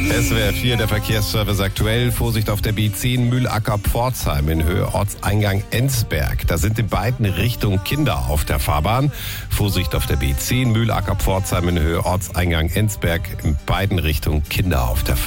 SWR 4, der Verkehrsservice aktuell. Vorsicht auf der B10 Mühlacker-Pforzheim in Höhe Ortseingang Enzberg. Da sind in beiden Richtungen Kinder auf der Fahrbahn. Vorsicht auf der B10 Mühlacker-Pforzheim in Höhe Ortseingang Enzberg. In beiden Richtungen Kinder auf der Fahrbahn.